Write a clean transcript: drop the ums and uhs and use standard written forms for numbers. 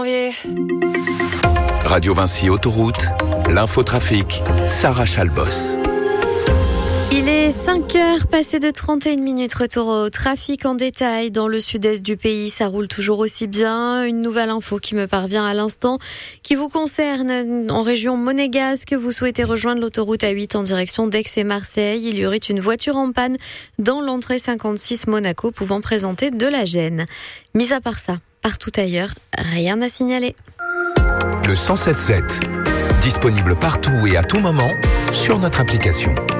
janvier. Radio Vinci Autoroute, l'infotrafic, Sarah Chalbos. Il est 5h, passé de 31 minutes, retour au trafic en détail. Dans le sud-est du pays, ça roule toujours aussi bien. Une nouvelle info qui me parvient à l'instant, qui vous concerne en région monégasque. Vous souhaitez rejoindre l'autoroute A8 en direction d'Aix et Marseille. Il y aurait une voiture en panne dans l'entrée 56 Monaco, pouvant présenter de la gêne. Mis à part ça, partout ailleurs, rien à signaler. Le 107.7, disponible partout et à tout moment sur notre application.